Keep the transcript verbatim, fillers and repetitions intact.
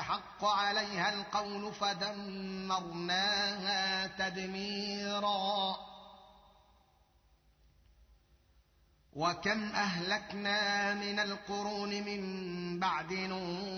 فحق عليها القول فدمرناها تدميرا. وكم أهلكنا من القرون من بعد نوح